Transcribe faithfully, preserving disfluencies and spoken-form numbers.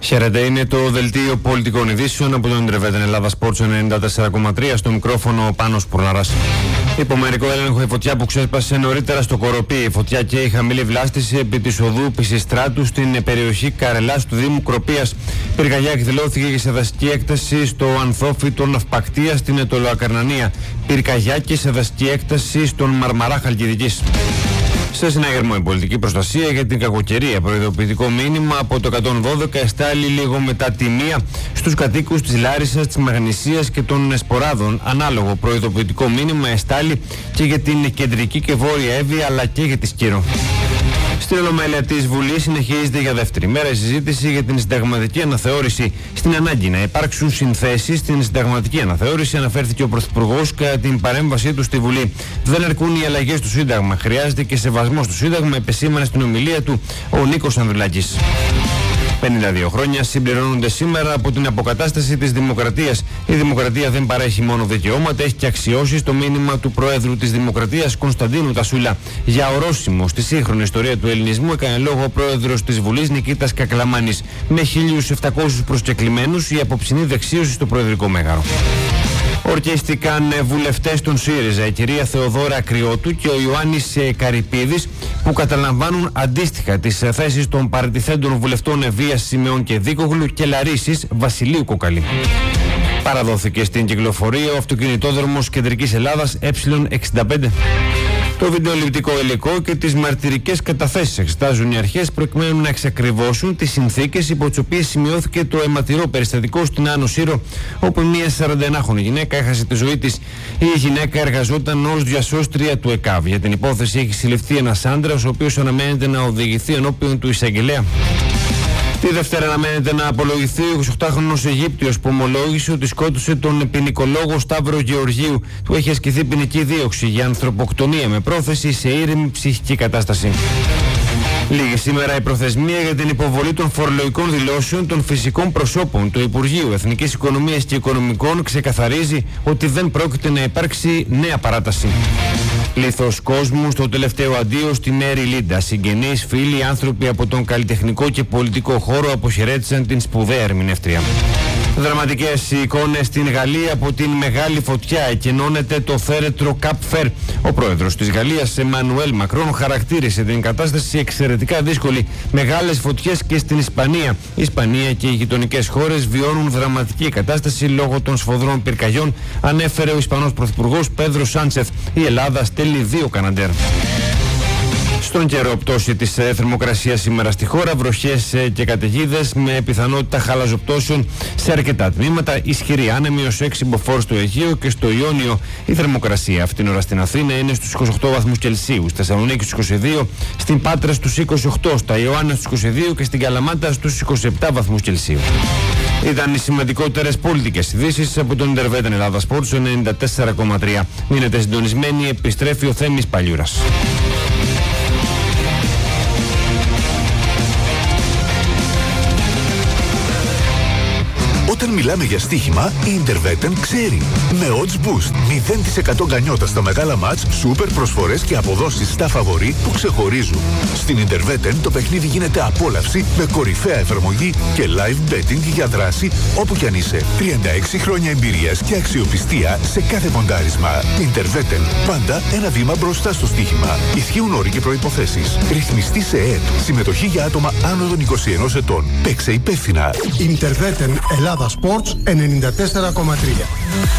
Χαίρετε, είναι το δελτίο πολιτικών ειδήσεων από τον Ιντερβέτεν Ελλάδα Sports ενενήντα τέσσερα κόμμα τρία. Στο μικρόφωνο ο Πάνος Πουρναράς. Υπό μερικό έλεγχο η φωτιά που ξέσπασε νωρίτερα στο Κοροπή. Η φωτιά και η χαμηλή βλάστηση επί της οδού Πισιστράτου στην περιοχή Καρελάς του Δήμου Κροπίας. Πυρκαγιά εκδηλώθηκε και σε δασική έκταση στο Ανθόφυτο Ναυπακτία στην Ετωλοακαρνανία. Πυρκαγιά και σε δασική έκταση στον Μαρμαρά Χαλκιδικής. Σε συναγερμό η πολιτική προστασία για την κακοκαιρία. Προειδοποιητικό μήνυμα από το εκατόν δώδεκα εστάλει λίγο μετά τη μία στους κατοίκους της Λάρισσας, της Μαγνησίας και των Σποράδων. Ανάλογο προειδοποιητικό μήνυμα εστάλει και για την κεντρική και βόρεια Εύβοια αλλά και για τη Σκύρο. Στην Ολομέλεια της Βουλής συνεχίζεται για δεύτερη μέρα η συζήτηση για την συνταγματική αναθεώρηση. Στην ανάγκη να υπάρξουν συνθέσεις στην συνταγματική αναθεώρηση αναφέρθηκε ο Πρωθυπουργός κατά την παρέμβασή του στη Βουλή. Δεν αρκούν οι αλλαγές στο Σύνταγμα. Χρειάζεται και σεβασμός στο Σύνταγμα, επεσήμανε στην ομιλία του ο Νίκος Ανδρουλάκης. πενήντα δύο χρόνια συμπληρώνονται σήμερα από την αποκατάσταση της δημοκρατίας. Η δημοκρατία δεν παρέχει μόνο δικαιώματα, έχει και αξιώσεις. Το μήνυμα του Προέδρου της Δημοκρατίας Κωνσταντίνου Τασούλα. Για ορόσημο στη σύγχρονη ιστορία του ελληνισμού έκανε λόγο ο Πρόεδρος της Βουλής Νικήτας Κακλαμάνης. Με χίλιους επτακόσιους προσκεκλημένους, η απόψινή δεξίωση στο Προεδρικό Μέγαρο. Ορκίστηκαν βουλευτές των ΣΥΡΙΖΑ, η κυρία Θεοδόρα Κρυώτου και ο Ιωάννης Καρυπίδης, που καταλαμβάνουν αντίστοιχα τις θέσεις των παραιτηθέντων βουλευτών Ευβίας Σιμεών και Δίκογλου και Λαρίσης Βασιλείου Κοκαλή. Παραδόθηκε στην κυκλοφορία ο αυτοκινητόδρομος Κεντρικής Ελλάδας Ε εξήντα πέντε. Το βιντεοληπτικό υλικό και τις μαρτυρικές καταθέσεις εξετάζουν οι αρχές προκειμένου να εξακριβώσουν τις συνθήκες υπό τις οποίες σημειώθηκε το αιματηρό περιστατικό στην Άνω Σύρο, όπου μια σαρανταενάχρονη γυναίκα έχασε τη ζωή της. Η γυναίκα εργαζόταν ως διασώστρια του ΕΚΑΒ. Για την υπόθεση έχει συλληφθεί ένας άντρας, ο οποίος αναμένεται να οδηγηθεί ενώπιον του εισαγγελέα. Τη Δευτέρα αναμένεται να απολογηθεί ο εικοσιοκτάχρονος Αιγύπτιος που ομολόγησε ότι σκότωσε τον ποινικολόγο Σταύρο Γεωργίου. Του έχει ασκηθεί ποινική δίωξη για ανθρωποκτονία με πρόθεση σε ήρεμη ψυχική κατάσταση. Λίγη σήμερα η προθεσμία για την υποβολή των φορολογικών δηλώσεων των φυσικών προσώπων. Το Υπουργείο Εθνικής Οικονομίας και Οικονομικών ξεκαθαρίζει ότι δεν πρόκειται να υπάρξει νέα παράταση. Πλήθος κόσμου στο τελευταίο αντίο στη Μέρη Λίντα. Συγγενείς, φίλοι, άνθρωποι από τον καλλιτεχνικό και πολιτικό χώρο αποχαιρέτησαν την σπουδαία ερμηνεύτρια. Δραματικές εικόνες στην Γαλλία από την μεγάλη φωτιά. Εκενώνεται το θέρετρο Καπ Φερ. Ο πρόεδρος της Γαλλίας, Εμμανουέλ Μακρόν, χαρακτήρισε την κατάσταση εξαιρετικά δύσκολη. Μεγάλες φωτιές και στην Ισπανία. Η Ισπανία και οι γειτονικές χώρες βιώνουν δραματική κατάσταση λόγω των σφοδρών πυρκαγιών, ανέφερε ο Ισπανός Πρωθυπουργός Πέδρο Σάντσεθ. Η Ελλάδα στέλνει δύο Καναντέρ. Στον καιρό, πτώση της ε, θερμοκρασίας σήμερα στη χώρα, βροχές ε, και καταιγίδες με πιθανότητα χαλαζοπτώσεων σε αρκετά τμήματα, ισχυρή άνεμη ως έξι μποφόρ στο Αιγαίο και στο Ιόνιο. Η θερμοκρασία αυτήν την ώρα στην Αθήνα είναι στους είκοσι οκτώ βαθμούς Κελσίου, στη Θεσσαλονίκη στους είκοσι δύο, στην Πάτρα στους είκοσι οκτώ, στα Ιωάννα στους είκοσι δύο και στην Καλαμάτα στους είκοσι επτά βαθμούς Κελσίου. Ήταν οι σημαντικότερες πολιτικές ειδήσεις από τον Ιντερβέτεν Ελλάδα Sports ενενήντα τέσσερα κόμμα τρία. Μείνετε συντονισμένοι, επιστρέφει ο Θέμης Παλιούρας. Όταν μιλάμε για στοίχημα, η Ιντερβέτεν ξέρει. Με odds boost, μηδέν τοις εκατό γκανιότα στα μεγάλα μάτς, σούπερ προσφορές και αποδόσεις στα φαβορί που ξεχωρίζουν. Στην Ιντερβέτεν το παιχνίδι γίνεται απόλαυση με κορυφαία εφαρμογή και live betting για δράση όπου κι αν είσαι. τριάντα έξι χρόνια εμπειρίας και αξιοπιστία σε κάθε ποντάρισμα. Ιντερβέτεν, πάντα ένα βήμα μπροστά στο στοίχημα. Ισχύουν όροι και προϋποθέσεις. Ρυθμιστή σε ΕΕΠ. Συμμετοχή για άτομα άνω των είκοσι ενός ετών. Παίξε υπεύθυνα. Ιντερβέτεν Ελλάδα Sports ενενήντα τέσσερα κόμμα τρία.